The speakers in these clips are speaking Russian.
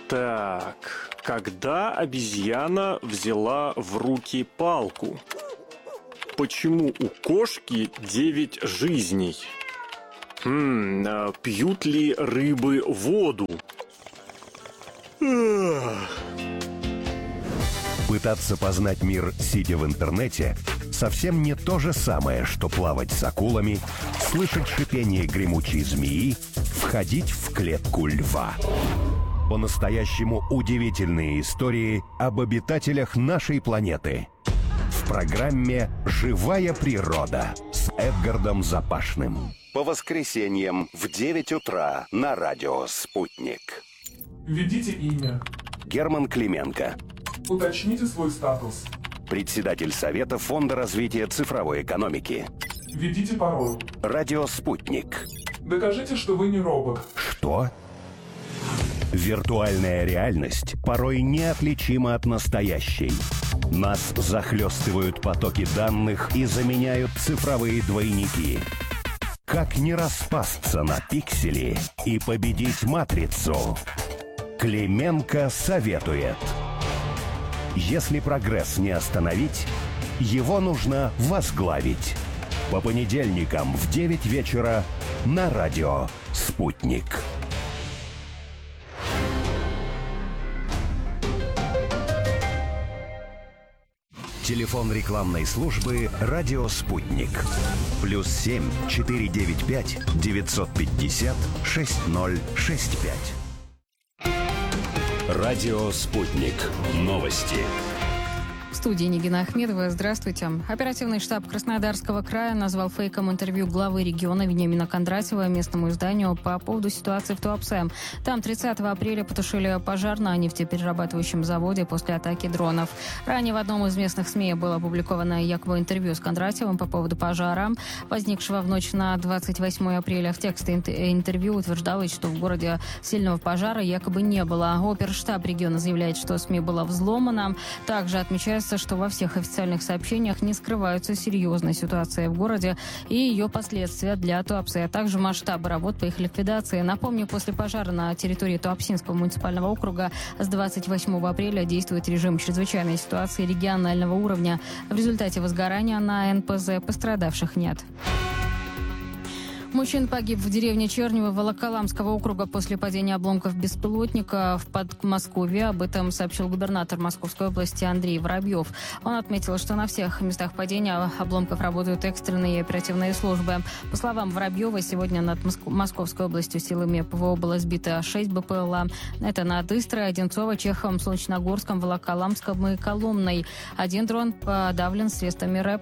Так, когда обезьяна взяла в руки палку? Почему у кошки 9 жизней? Пьют ли рыбы воду? Пытаться познать мир, сидя в интернете, совсем не то же самое, что плавать с акулами, слышать шипение гремучей змеи, входить в клетку льва. По-настоящему удивительные истории об обитателях нашей планеты. В программе «Живая природа» с Эдгардом Запашным. По воскресеньям в 9 утра на радио «Спутник». Введите имя. Герман Клименко. Уточните свой статус. Председатель Совета Фонда развития цифровой экономики. Введите пароль. Радио «Спутник». Докажите, что вы не робот. Что? Виртуальная реальность порой неотличима от настоящей. Нас захлестывают потоки данных и заменяют цифровые двойники. Как не распасться на пиксели и победить матрицу? Клименко советует. Если прогресс не остановить, его нужно возглавить. По понедельникам в 9 вечера на радио «Спутник». Телефон рекламной службы «Радио Спутник». +7 495 950 6065. Радио «Спутник». Новости. В студии Нигина Ахмедова. Здравствуйте. Оперативный штаб Краснодарского края назвал фейком интервью главы региона Вениамина Кондратьева местному изданию по поводу ситуации в Туапсе. Там 30 апреля потушили пожар на нефтеперерабатывающем заводе после атаки дронов. Ранее в одном из местных СМИ было опубликовано якобы интервью с Кондратьевым по поводу пожара, возникшего в ночь на 28 апреля. В тексте интервью утверждалось, что в городе сильного пожара якобы не было. Оперштаб региона заявляет, что СМИ была взломана. Также отмечается, что во всех официальных сообщениях не скрываются серьезная ситуация в городе и ее последствия для Туапсе, а также масштабы работ по их ликвидации. Напомню, после пожара на территории Туапсинского муниципального округа с 28 апреля действует режим чрезвычайной ситуации регионального уровня. В результате возгорания на НПЗ пострадавших нет. Мужчина погиб в деревне Чернево Волоколамского округа после падения обломков беспилотника в Подмосковье. Об этом сообщил губернатор Московской области Андрей Воробьев. Он отметил, что на всех местах падения обломков работают экстренные и оперативные службы. По словам Воробьева, сегодня над Московской областью силами ПВО было сбито 6 БПЛА. Это над Истрой, Одинцово, Чеховым, Солнечногорском, Волоколамском и Коломной. Один дрон подавлен средствами РЭП.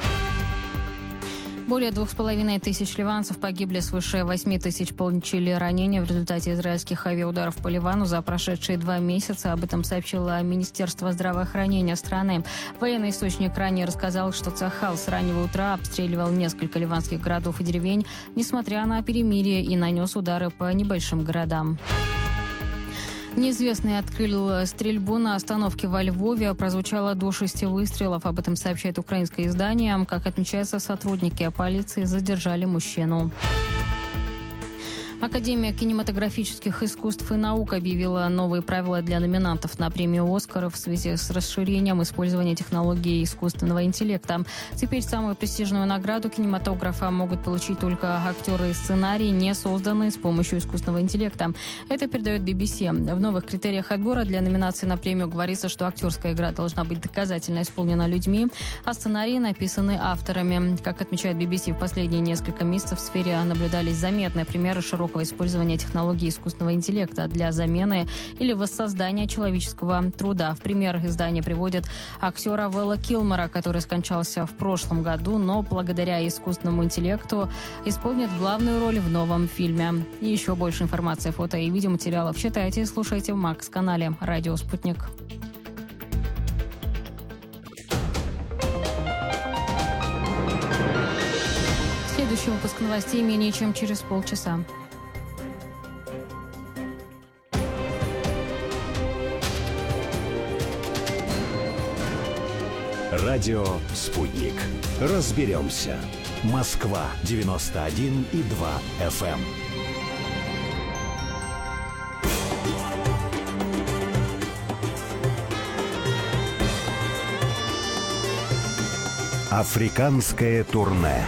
Более 2500 ливанцев погибли, свыше 8000 получили ранения в результате израильских авиаударов по Ливану за прошедшие 2 месяца. Об этом сообщило Министерство здравоохранения страны. Военный источник ранее рассказал, что Цахал с раннего утра обстреливал несколько ливанских городов и деревень, несмотря на перемирие, и нанес удары по небольшим городам. Неизвестный открыл стрельбу на остановке во Львове. Прозвучало до 6 выстрелов. Об этом сообщает украинское издание. Как отмечается, сотрудники полиции задержали мужчину. Академия кинематографических искусств и наук объявила новые правила для номинантов на премию «Оскар» в связи с расширением использования технологий искусственного интеллекта. Теперь самую престижную награду кинематографа могут получить только актеры и сценарии, не созданные с помощью искусственного интеллекта. Это передает BBC. В новых критериях отбора для номинации на премию говорится, что актерская игра должна быть доказательно исполнена людьми, а сценарии написаны авторами. Как отмечает BBC, в последние несколько месяцев в сфере наблюдались заметные примеры широкого использования технологий искусственного интеллекта для замены или воссоздания человеческого труда. В пример издание приводит актера Вэлла Килмера, который скончался в прошлом году, но благодаря искусственному интеллекту исполнит главную роль в новом фильме. И еще больше информации, фото и видеоматериалов читайте и слушайте в Макс-канале «Радио Спутник». Следующий выпуск новостей менее чем через полчаса. Радио «Спутник». Разберемся. Москва 91,2 FM. Африканское турне.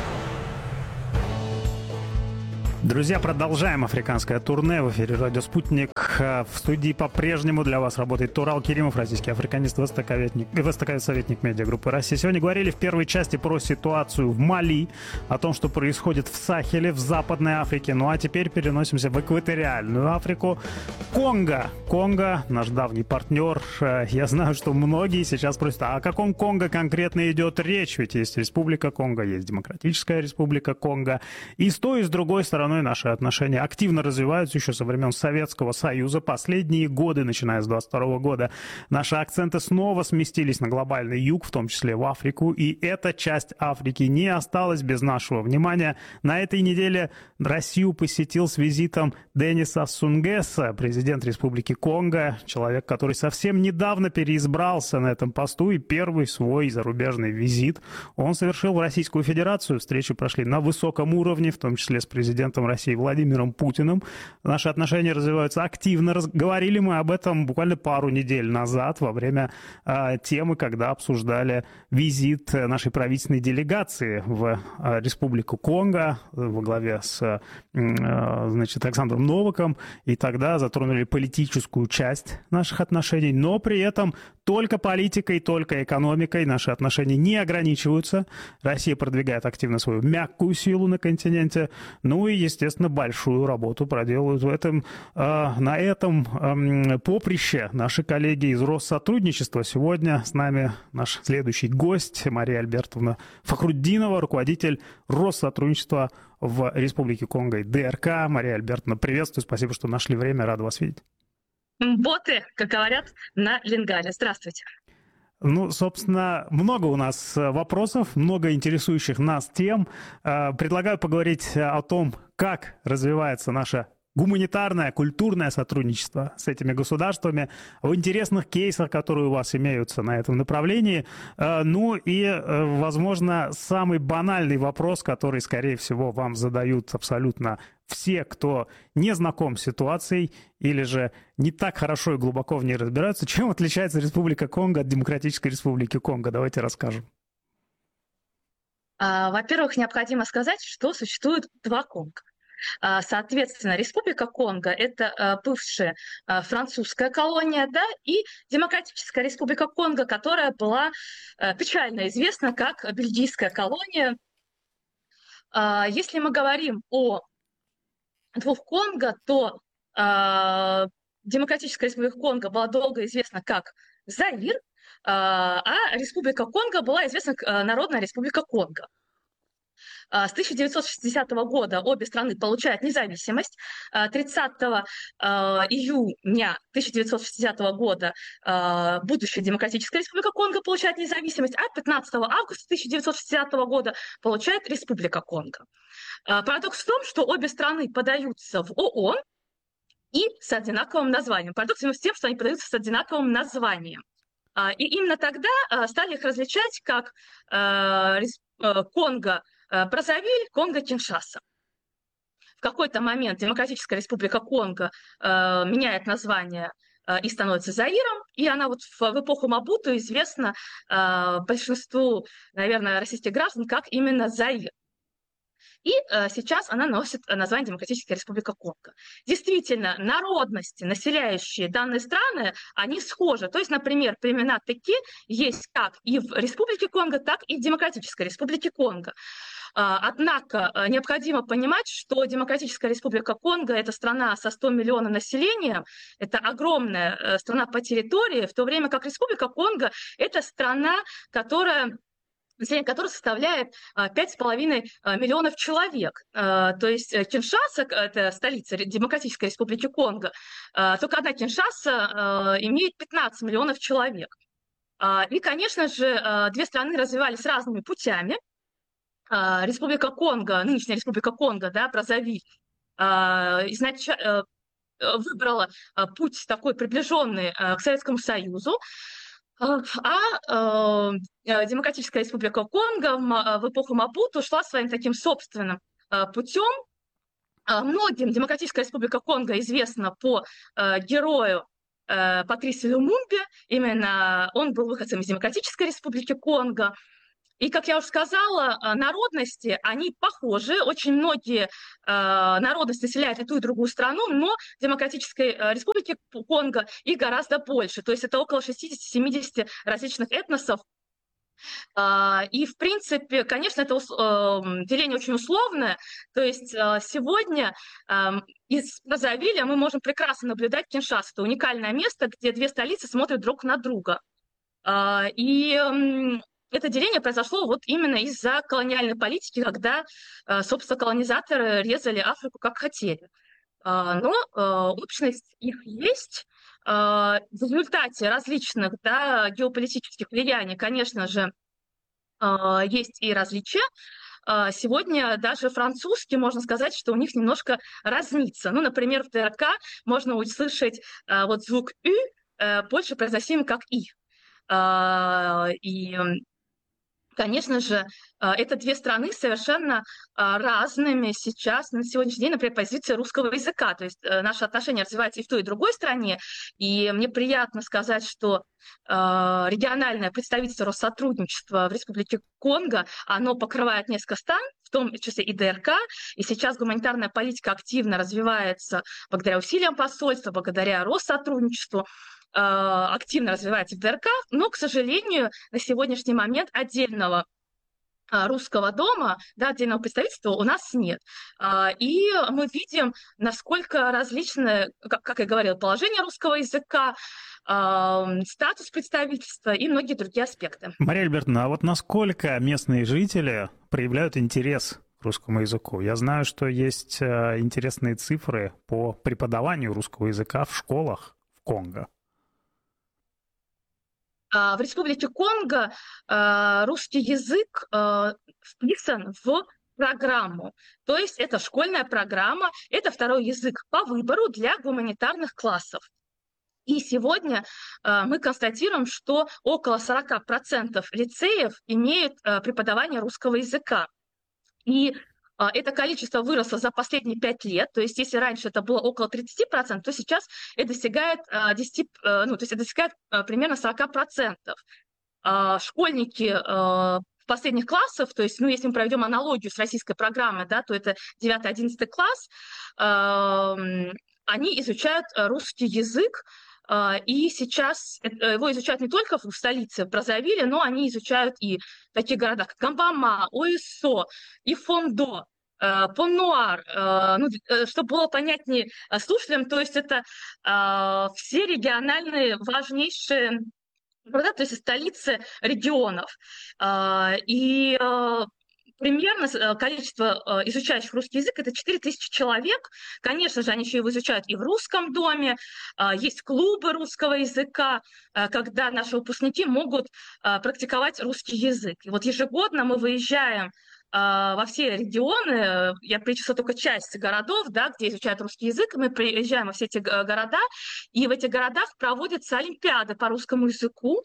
Друзья, продолжаем африканское турне. В эфире «Радио Спутник». В студии по-прежнему для вас работает Турал Керимов, российский африканист, востоковед, советник медиагруппы «Россия». Сегодня говорили в первой части про ситуацию в Мали, о том, что происходит в Сахеле, в Западной Африке. Ну а теперь переносимся в экваториальную Африку. Конго. Конго, наш давний партнер. Я знаю, что многие сейчас просят, а о каком Конго конкретно идет речь? Ведь есть Республика Конго, есть Демократическая Республика Конго. И с той, и с другой стороны наши отношения активно развиваются еще со времен Советского Союза. Последние годы, начиная с 22 года, наши акценты снова сместились на глобальный юг, в том числе в Африку. И эта часть Африки не осталась без нашего внимания. На этой неделе Россию посетил с визитом Денис Ассу Nguesso, президент Республики Конго, человек, который совсем недавно переизбрался на этом посту, и первый свой зарубежный визит он совершил в Российскую Федерацию. Встречи прошли на высоком уровне, в том числе с президентом России Владимиром Путиным. Наши отношения развиваются активно. Говорили мы об этом буквально пару недель назад во время темы, когда обсуждали визит нашей правительственной делегации в Республику Конго во главе с Александром Новаком. И тогда затронули политическую часть наших отношений, но при этом только политикой, только экономикой наши отношения не ограничиваются. Россия продвигает активно свою мягкую силу на континенте. Ну и, естественно, большую работу проделывают на этом поприще наши коллеги из Россотрудничества. Сегодня с нами наш следующий гость Мария Альбертовна Фахрутдинова, руководитель Россотрудничества в Республике Конго и ДРК. Мария Альбертовна, приветствую, спасибо, что нашли время, рада вас видеть. Боты, как говорят на лингале. Здравствуйте. Ну, собственно, много у нас вопросов, много интересующих нас тем. Предлагаю поговорить о том, как развивается наше гуманитарное, культурное сотрудничество с этими государствами, в интересных кейсах, которые у вас имеются на этом направлении. Ну и, возможно, самый банальный вопрос, который, скорее всего, вам задают абсолютно все, кто не знаком с ситуацией или же не так хорошо и глубоко в ней разбираются. Чем отличается Республика Конго от Демократической Республики Конго? Давайте расскажем. Во-первых, необходимо сказать, что существует два Конго. Соответственно, Республика Конго – это бывшая французская колония, да, и Демократическая Республика Конго, которая была печально известна как бельгийская колония. Если мы говорим о двух Конго, то Демократическая Республика Конго была долго известна как Заир, а Республика Конго была известна как Народная Республика Конго. С 1960 года обе страны получают независимость. 30 июня 1960 года будущая Демократическая Республика Конго получает независимость, а 15 августа 1960 года получает Республика Конго. Парадокс в том, что обе страны подаются в ООН и с одинаковым названием. Парадокс в том, что они подаются с одинаковым названием. И именно тогда стали их различать как Конго-Браззавиль, Конго-Киншаса. В какой-то момент Демократическая Республика Конго меняет название и становится Заиром, и она вот в эпоху Мабуту известна большинству, наверное, российских граждан как именно Заир. И сейчас она носит название Демократическая Республика Конго. Действительно, народности, населяющие данные страны, они схожи. То есть, например, племена Теке есть как и в Республике Конго, так и в Демократической Республике Конго. Однако необходимо понимать, что Демократическая Республика Конго – это страна со 100 миллионов населения, это огромная страна по территории, в то время как Республика Конго – это страна, население которой составляет 5,5 миллионов человек. То есть Киншаса, это столица Демократической Республики Конго, только одна Киншаса имеет 15 миллионов человек. И, конечно же, две страны развивались разными путями. Республика Конго, нынешняя Республика Конго, да, Браззавиль, изначально выбрала путь такой приближенный к Советскому Союзу, Демократическая Республика Конго в эпоху Мабуту шла своим таким собственным путем. Многим Демократическая Республика Конго известна по герою Патрису Lumumba. Именно он был выходцем из Демократической Республики Конго. И, как я уже сказала, народности, они похожи. Очень многие народности населяют и ту, и другую страну, но в Демократической Республике Конго их гораздо больше. То есть это около 60-70 различных этносов. И, в принципе, конечно, это деление очень условное. То есть сегодня из Браззавиля мы можем прекрасно наблюдать Киншасу. Это уникальное место, где две столицы смотрят друг на друга. И это деление произошло вот именно из-за колониальной политики, когда, собственно, колонизаторы резали Африку как хотели. Но общность их есть. В результате различных геополитических влияний, конечно же, есть и различия. Сегодня даже французский, можно сказать, что у них немножко разнится. Ну, например, в ТРК можно услышать вот звук «ü», больше произносимый как «и». И, конечно же, это две страны совершенно разными сейчас на сегодняшний день, например, позиция русского языка. То есть наши отношения развиваются и в той, и в другой стране. И мне приятно сказать, что региональное представительство Россотрудничества в Республике Конго, оно покрывает несколько стран, в том числе и ДРК. И сейчас гуманитарная политика активно развивается благодаря усилиям посольства, благодаря Россотрудничеству. Активно развивается в ДРК, но, к сожалению, на сегодняшний момент отдельного русского дома, отдельного представительства у нас нет. И мы видим, насколько различны, как я говорила, положение русского языка, статус представительства и многие другие аспекты. Мария Альбертовна, а вот насколько местные жители проявляют интерес к русскому языку? Я знаю, что есть интересные цифры по преподаванию русского языка в школах в Конго. В Республике Конго русский язык вписан в программу. То есть это школьная программа, это второй язык по выбору для гуманитарных классов. И сегодня мы констатируем, что около 40% лицеев имеют преподавание русского языка. И это количество выросло за последние 5 лет, то есть если раньше это было около 30%, то сейчас это достигает, примерно 40%. Школьники в последних классах, то есть, если мы проведем аналогию с российской программой, то это 9-11 класс, они изучают русский язык, и сейчас его изучают не только в столице, в Браззавиле, но они изучают и в таких городах, как Гамбама, Оисо, и Фондо, Понуар, чтобы было понятнее слушателям, то есть это все региональные важнейшие города, то есть столицы регионов. И примерно количество изучающих русский язык – это 4000 человек. Конечно же, они еще его изучают и в русском доме. Есть клубы русского языка, когда наши выпускники могут практиковать русский язык. И вот ежегодно мы выезжаем во все регионы, я перечислила только часть городов, где изучают русский язык, мы приезжаем во все эти города, и в этих городах проводятся олимпиады по русскому языку,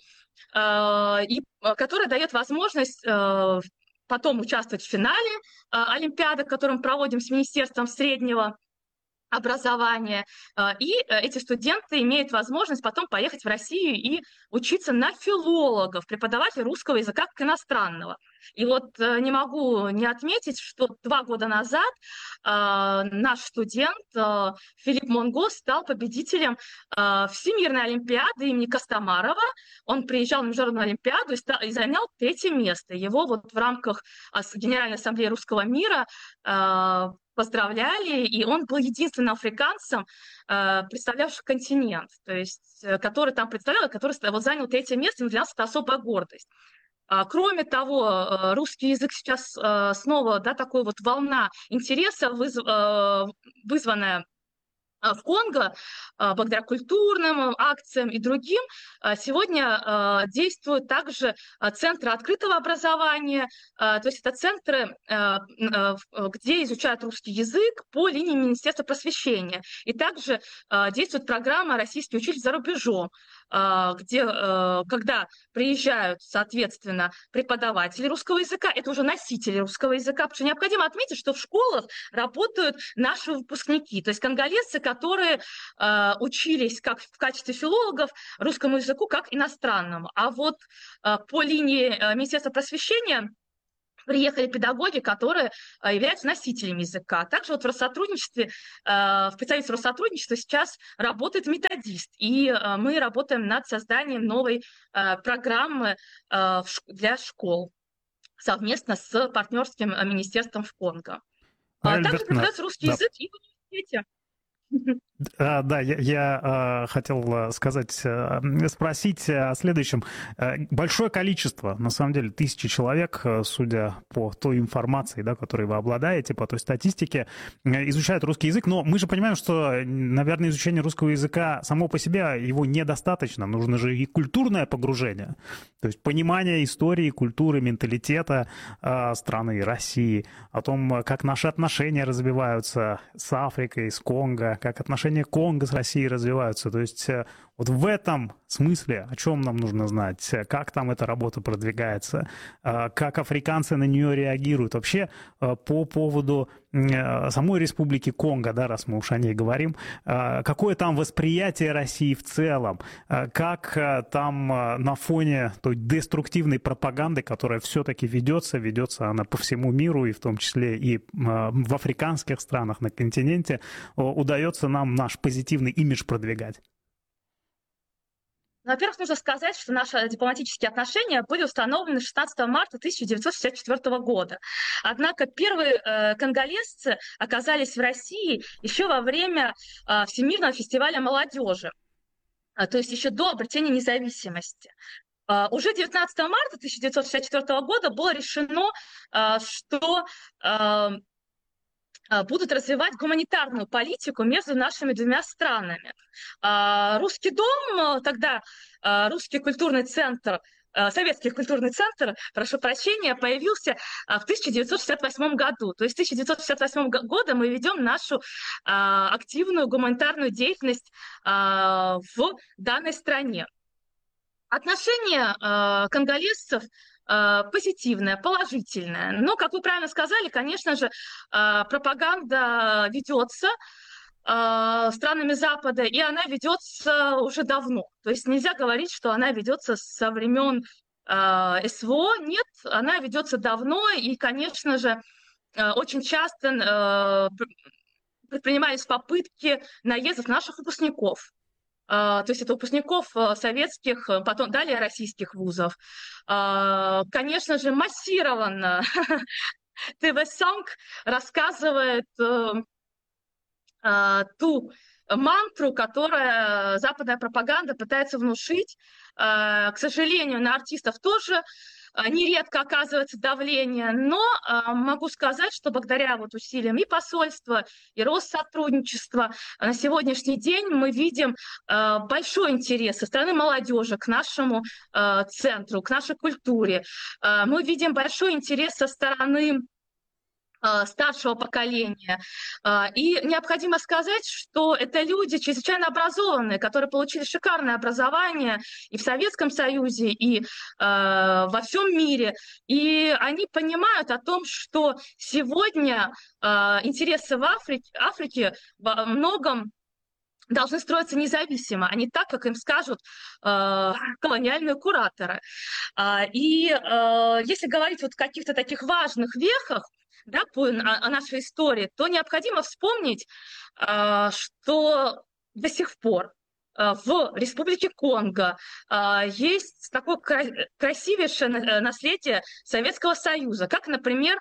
которая дает возможность потом участвовать в финале олимпиады, которую мы проводим с Министерством среднего образования, и эти студенты имеют возможность потом поехать в Россию и учиться на филологов, преподавателей русского языка как иностранного. И вот не могу не отметить, что 2 года назад наш студент Филипп Монго стал победителем Всемирной олимпиады имени Костомарова. Он приезжал на Международную олимпиаду и занял 3-е место. Его вот в рамках Генеральной ассамблеи русского мира поздравляли, и он был единственным африканцем, представлявшим континент, то есть который там представлял, и который занял 3-е место, и для нас это особая гордость. Кроме того, русский язык сейчас снова, такой вот волна интереса, вызванная в Конго, благодаря культурным акциям и другим, сегодня действуют также центры открытого образования, то есть это центры, где изучают русский язык по линии Министерства просвещения. И также действует программа «Российский учитель за рубежом». когда приезжают, соответственно, преподаватели русского языка, это уже носители русского языка, потому что необходимо отметить, что в школах работают наши выпускники, то есть конголезцы, которые учились как в качестве филологов русскому языку как иностранному. А вот по линии Министерства просвещения приехали педагоги, которые являются носителями языка. Также вот в Россотрудничестве, в представительстве Россотрудничества сейчас работает методист, и мы работаем над созданием новой программы для школ совместно с партнерским министерством в Конго. Также преподается русский язык и в университете. Да, я хотел спросить о следующем. Большое количество, на самом деле, тысячи человек, судя по той информации, да, которой вы обладаете, по той статистике, изучают русский язык, но мы же понимаем, что, наверное, изучение русского языка само по себе его недостаточно, нужно же и культурное погружение, то есть понимание истории, культуры, менталитета страны России, о том, как наши отношения развиваются с Африкой, с Конго, как отношения Конго с Россией развиваются. То есть вот в этом смысле, о чем нам нужно знать, как там эта работа продвигается, как африканцы на нее реагируют. Вообще по поводу самой Республики Конго, да, раз мы уж о ней говорим, какое там восприятие России в целом, как там на фоне той деструктивной пропаганды, которая все-таки ведется она по всему миру, и в том числе и в африканских странах на континенте, удается нам наш позитивный имидж продвигать? Во-первых, нужно сказать, что наши дипломатические отношения были установлены 16 марта 1964 года. Однако первые конголезцы оказались в России еще во время Всемирного фестиваля молодежи, то есть еще до обретения независимости. Уже 19 марта 1964 года было решено, что будут развивать гуманитарную политику между нашими двумя странами. Русский дом, тогда Русский культурный центр, Советский культурный центр, прошу прощения, появился в 1968 году. То есть с 1968 года мы ведем нашу активную гуманитарную деятельность в данной стране. Отношение конголезцев позитивная, положительная. Но, как вы правильно сказали, конечно же, пропаганда ведется странами Запада, и она ведется уже давно. То есть нельзя говорить, что она ведется со времен СВО. Нет, она ведется давно, и, конечно же, очень часто предпринимались попытки наездов наших выпускников. То есть это выпускников советских, потом далее российских вузов. Конечно же, массированно ТВ-Сонг рассказывает ту мантру, которую западная пропаганда пытается внушить. К сожалению, на артистов тоже нередко оказывается давление, но могу сказать, что благодаря вот усилиям и посольства, и Россотрудничества на сегодняшний день мы видим большой интерес со стороны молодежи к нашему центру, к нашей культуре. Мы видим большой интерес со стороны старшего поколения. И необходимо сказать, что это люди чрезвычайно образованные, которые получили шикарное образование и в Советском Союзе, и во всем мире. И они понимают о том, что сегодня интересы в Африке во многом должны строиться независимо, а не так, как им скажут колониальные кураторы. И если говорить вот о каких-то таких важных вехах, да, о нашей истории, то необходимо вспомнить, что до сих пор в Республике Конго есть такое красивейшее наследие Советского Союза, как, например,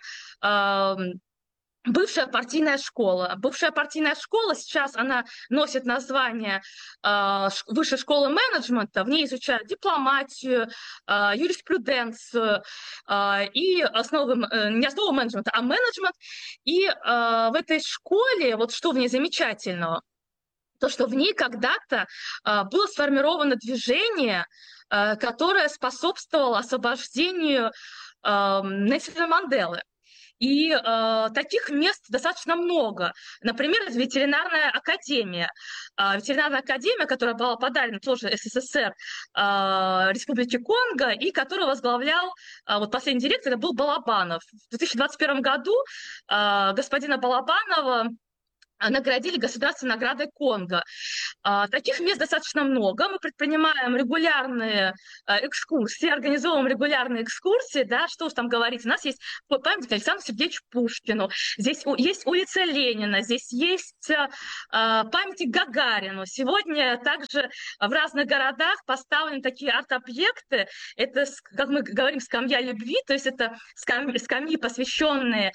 бывшая партийная школа. Бывшая партийная школа сейчас она носит название Высшей школы менеджмента. В ней изучают дипломатию, юриспруденцию и не основы менеджмента, а менеджмент. И в этой школе, вот что в ней замечательного, то, что в ней когда-то было сформировано движение, которое способствовало освобождению Нельсона Манделы. И таких мест достаточно много. Например, ветеринарная академия. Ветеринарная академия, которая была подарена тоже СССР Республике Конго, и которую возглавлял, вот последний директор, это был Балабанов. В 2021 году господина Балабанова наградили государственной наградой Конго. Таких мест достаточно много. Мы предпринимаем регулярные экскурсии, организовываем регулярные экскурсии, да, что уж там говорить. У нас есть памятник Александру Сергеевичу Пушкину, здесь есть улица Ленина, здесь есть памятник Гагарину. Сегодня также в разных городах поставлены такие арт-объекты. Это, как мы говорим, скамья любви, то есть это скамьи, посвященные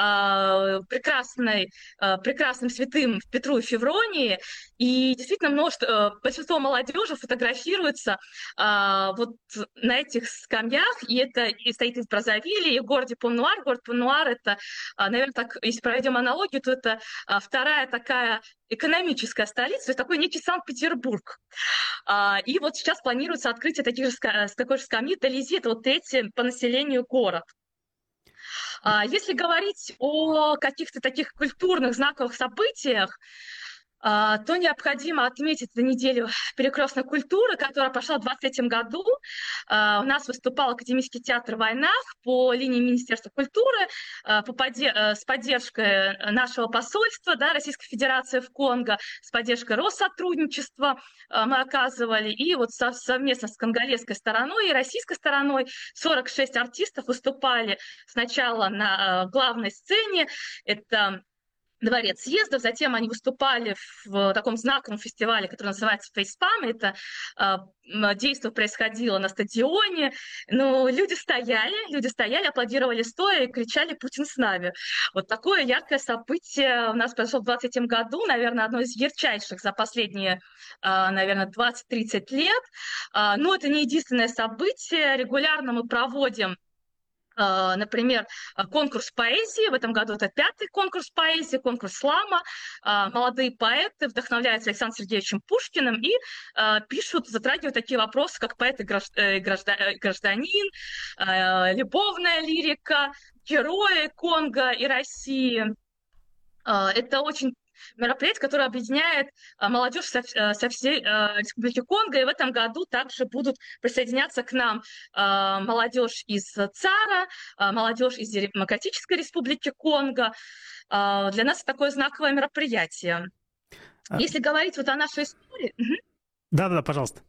прекрасным святым Петру и Февронии, и действительно большинство молодежи фотографируется вот на этих скамьях, и это и стоит из Браззавили, и в городе Пон-Нуар. Город Пон-Нуар — это, наверное, так, если проведем аналогию, то это вторая такая экономическая столица, то есть такой некий Санкт-Петербург. И вот сейчас планируется открытие такой же скамьи Тализи, это вот третий по населению город. Если говорить о каких-то таких культурных знаковых событиях, то необходимо отметить эту неделю перекрестной культуры, которая прошла в 2023 году. У нас выступал Академический театр «Войнах» по линии Министерства культуры с поддержкой нашего посольства, да, Российской Федерации в Конго, с поддержкой Россотрудничества мы оказывали. И вот совместно с конголезской стороной и российской стороной 46 артистов выступали сначала на главной сцене. Это Дворец съездов, затем они выступали в таком знаковом фестивале, который называется «Фейспам». Это действие происходило на стадионе. Но люди стояли, аплодировали стоя и кричали «Путин с нами». Вот такое яркое событие у нас произошло в 2023 году, наверное, одно из ярчайших за последние, наверное, 20-30 лет. Но это не единственное событие. Регулярно мы проводим, например, конкурс поэзии. В этом году это 5-й конкурс поэзии, конкурс слама. Молодые поэты вдохновляются Александром Сергеевичем Пушкиным и пишут, затрагивают такие вопросы, как поэт и гражданин, любовная лирика, герои Конго и России. Это очень мероприятие, которое объединяет молодежь со всей Республики Конго. И в этом году также будут присоединяться к нам молодежь из ЦАРа, молодежь из Демократической Республики Конго. Для нас это такое знаковое мероприятие. Если говорить вот о нашей истории... Да-да, пожалуйста.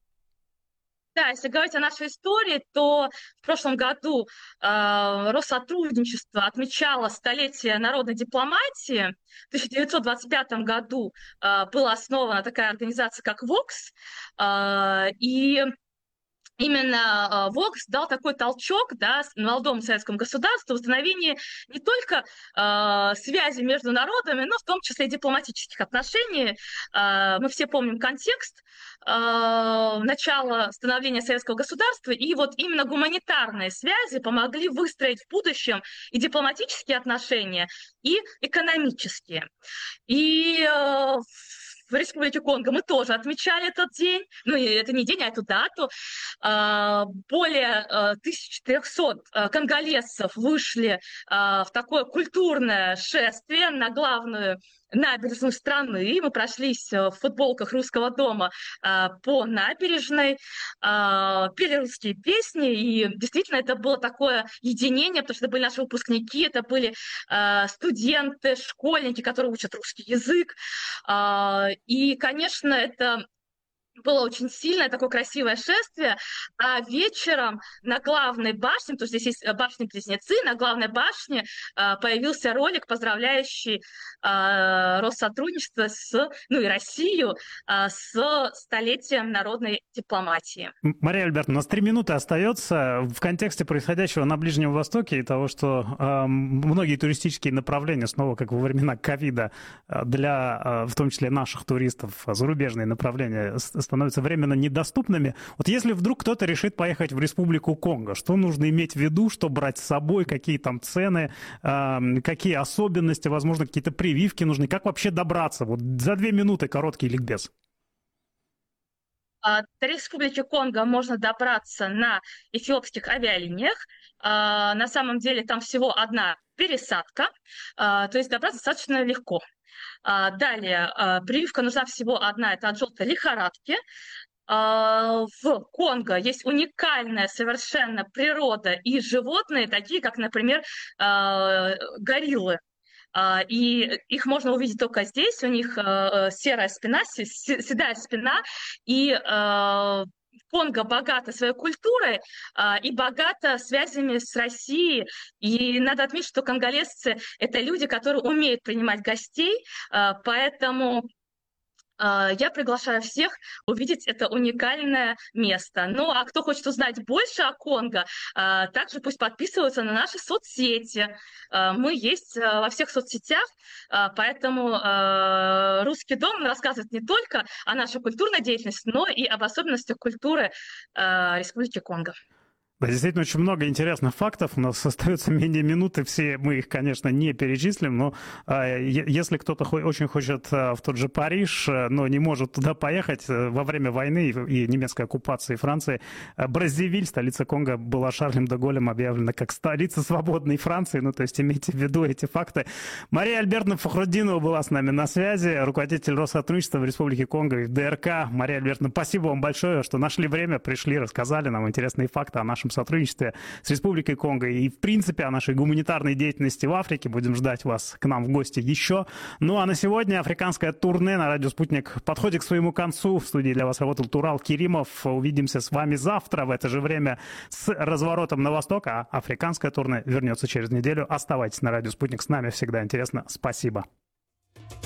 Да, если говорить о нашей истории, то в прошлом году Россотрудничество отмечало столетие народной дипломатии. В 1925 году была основана такая организация, как ВОКС, и именно ВОКС дал такой толчок, да, молодому советскому государству в установлении не только связи между народами, но в том числе и дипломатических отношений. Мы все помним контекст начала становления советского государства, и вот именно гуманитарные связи помогли выстроить в будущем и дипломатические отношения, и экономические. И в Республике Конго мы тоже отмечали этот день, ну, это не день, а эту дату. Более 1300 конголезцев вышли в такое культурное шествие на главную набережную страны. Мы прошлись в футболках Русского дома по набережной, пели русские песни, и действительно это было такое единение, потому что это были наши выпускники, это были студенты, школьники, которые учат русский язык. И, конечно, это было очень сильное, такое красивое шествие, а вечером на главной башне, потому что здесь есть башни-близнецы, на главной башне появился ролик, поздравляющий Россотрудничество и Россию с столетием народной дипломатии. Мария Альбертовна, у нас 3 минуты остается. В контексте происходящего на Ближнем Востоке и того, что многие туристические направления, снова как во времена ковида, для, в том числе наших туристов, зарубежные направления становятся временно недоступными. Вот если вдруг кто-то решит поехать в Республику Конго, что нужно иметь в виду, что брать с собой, какие там цены, какие особенности, возможно, какие-то прививки нужны, как вообще добраться? Вот за 2 минуты короткий ликбез. До Республики Конго можно добраться на эфиопских авиалиниях. На самом деле там всего одна пересадка, то есть добраться достаточно легко. Далее, прививка нужна всего одна, это от желтой лихорадки. В Конго есть уникальная совершенно природа и животные, такие как, например, гориллы. И их можно увидеть только здесь, у них серая спина, седая спина, и Конго богата своей культурой и богата связями с Россией. И надо отметить, что конголезцы – это люди, которые умеют принимать гостей, поэтому я приглашаю всех увидеть это уникальное место. Ну, а кто хочет узнать больше о Конго, также пусть подписываются на наши соцсети. Мы есть во всех соцсетях, поэтому «Русский дом» рассказывает не только о нашей культурной деятельности, но и об особенностях культуры Республики Конго. Да, действительно, очень много интересных фактов. У нас остается менее минуты, все мы их, конечно, не перечислим, но если кто-то очень хочет в тот же Париж, но не может туда поехать, во время войны и немецкой оккупации Франции, Браззавиль, столица Конго, была Шарлем де Голлем объявлена как столица свободной Франции, ну, то есть имейте в виду эти факты. Мария Альбертовна Фахрутдинова была с нами на связи, руководитель Россотрудничества в Республике Конго и в ДРК. Мария Альбертовна, спасибо вам большое, что нашли время, пришли, рассказали нам интересные факты о нашем сотрудничестве с Республикой Конго и, в принципе, о нашей гуманитарной деятельности в Африке. Будем ждать вас к нам в гости еще. Ну, а на сегодня африканское турне на радио «Спутник» подходит к своему концу. В студии для вас работал Турал Керимов. Увидимся с вами завтра в это же время с разворотом на восток, а африканское турне вернется через неделю. Оставайтесь на радио «Спутник». С нами всегда интересно. Спасибо.